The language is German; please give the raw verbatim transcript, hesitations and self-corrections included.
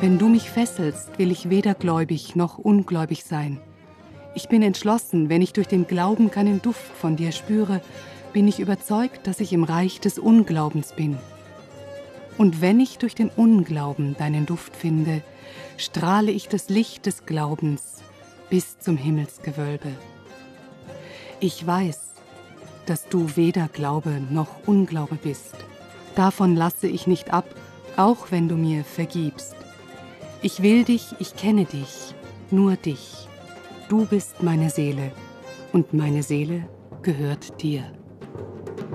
Wenn du mich fesselst, will ich weder gläubig noch ungläubig sein. Ich bin entschlossen, wenn ich durch den Glauben keinen Duft von dir spüre, bin ich überzeugt, dass ich im Reich des Unglaubens bin. Und wenn ich durch den Unglauben deinen Duft finde, strahle ich das Licht des Glaubens bis zum Himmelsgewölbe. Ich weiß, dass du weder Glaube noch Unglaube bist. Davon lasse ich nicht ab, auch wenn du mir vergibst. Ich will dich, ich kenne dich, nur dich. Du bist meine Seele und meine Seele gehört dir.